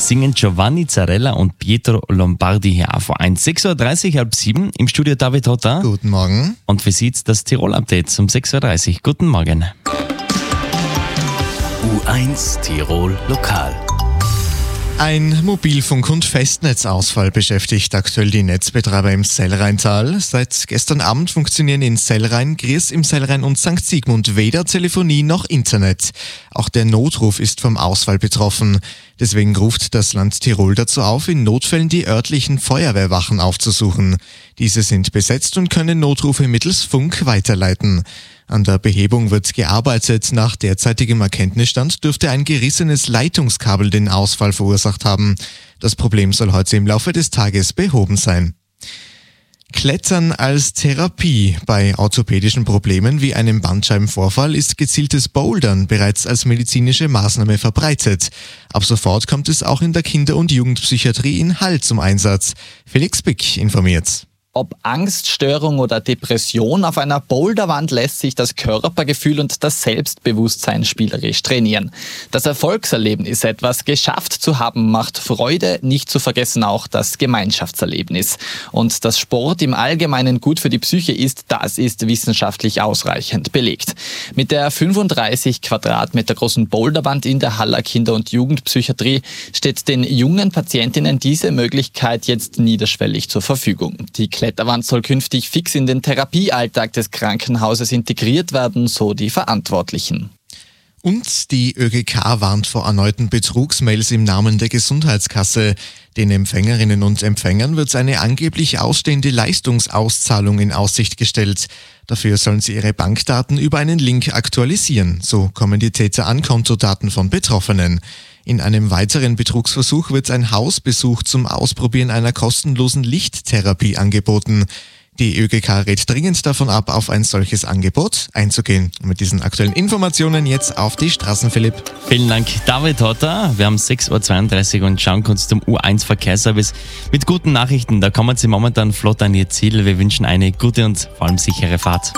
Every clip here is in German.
singen Giovanni Zarella und Pietro Lombardi hier auf 1. 6.30 Uhr, halb 7. Im Studio David Hotter. Guten Morgen. Und für Sie das Tirol-Update um 6.30 Uhr. Guten Morgen. U1 Tirol Lokal. Ein Mobilfunk- und Festnetzausfall beschäftigt aktuell die Netzbetreiber im Sellrheintal. Seit gestern Abend funktionieren in Sellrhein, Gries im Sellrhein und St. Sigmund weder Telefonie noch Internet. Auch der Notruf ist vom Ausfall betroffen. Deswegen ruft das Land Tirol dazu auf, in Notfällen die örtlichen Feuerwehrwachen aufzusuchen. Diese sind besetzt und können Notrufe mittels Funk weiterleiten. An der Behebung wird gearbeitet. Nach derzeitigem Erkenntnisstand dürfte ein gerissenes Leitungskabel den Ausfall verursacht haben. Das Problem soll heute im Laufe des Tages behoben sein. Klettern als Therapie. Bei orthopädischen Problemen wie einem Bandscheibenvorfall ist gezieltes Bouldern bereits als medizinische Maßnahme verbreitet. Ab sofort kommt es auch in der Kinder- und Jugendpsychiatrie in Hall zum Einsatz. Felix Bick informiert. Ob Angststörung oder Depression, auf einer Boulderwand lässt sich das Körpergefühl und das Selbstbewusstsein spielerisch trainieren. Das Erfolgserlebnis, etwas geschafft zu haben, macht Freude, nicht zu vergessen auch das Gemeinschaftserlebnis. Und dass Sport im Allgemeinen gut für die Psyche ist, das ist wissenschaftlich ausreichend belegt. Mit der 35 Quadratmeter großen Boulderwand in der Haller Kinder- und Jugendpsychiatrie steht den jungen Patientinnen diese Möglichkeit jetzt niederschwellig zur Verfügung. Die Kletterwand soll künftig fix in den Therapiealltag des Krankenhauses integriert werden, so die Verantwortlichen. Und die ÖGK warnt vor erneuten Betrugsmails im Namen der Gesundheitskasse. Den Empfängerinnen und Empfängern wird eine angeblich ausstehende Leistungsauszahlung in Aussicht gestellt. Dafür sollen sie ihre Bankdaten über einen Link aktualisieren. So kommen die Täter an Kontodaten von Betroffenen. In einem weiteren Betrugsversuch wird ein Hausbesuch zum Ausprobieren einer kostenlosen Lichttherapie angeboten. Die ÖGK rät dringend davon ab, auf ein solches Angebot einzugehen. Und mit diesen aktuellen Informationen jetzt auf die Straßen, Philipp. Vielen Dank, David Hotter. Wir haben 6.32 Uhr und schauen kurz zum U1 Verkehrsservice mit guten Nachrichten. Da kommen Sie momentan flott an Ihr Ziel. Wir wünschen eine gute und vor allem sichere Fahrt.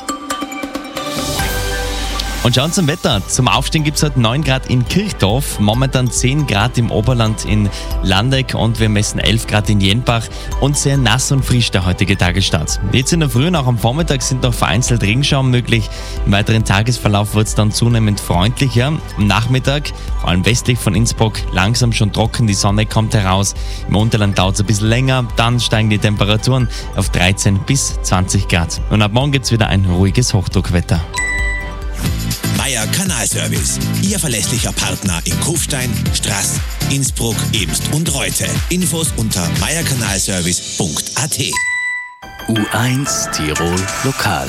Und schauen zum Wetter. Zum Aufstehen gibt es heute 9 Grad in Kirchdorf, momentan 10 Grad im Oberland in Landeck und wir messen 11 Grad in Jenbach und sehr nass und frisch der heutige Tagesstart. Jetzt in der Früh und auch am Vormittag sind noch vereinzelt Regenschauer möglich. Im weiteren Tagesverlauf wird es dann zunehmend freundlicher. Am Nachmittag, vor allem westlich von Innsbruck, langsam schon trocken, die Sonne kommt heraus. Im Unterland dauert es ein bisschen länger, dann steigen die Temperaturen auf 13 bis 20 Grad. Und ab morgen gibt es wieder ein ruhiges Hochdruckwetter. Meier Kanalservice. Ihr verlässlicher Partner in Kufstein, Straß, Innsbruck, Eemst und Reute. Infos unter meierkanalservice.at. U1 Tirol Lokal.